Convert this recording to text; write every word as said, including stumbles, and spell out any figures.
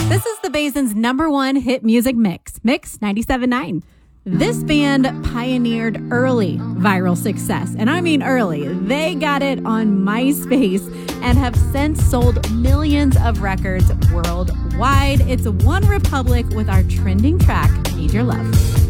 This is the Basin's number one hit music mix, Mix ninety-seven point nine. This band pioneered early viral success, and I mean early. They got it on MySpace and have since sold millions of records worldwide. It's One Republic with our trending track, Need Your Love.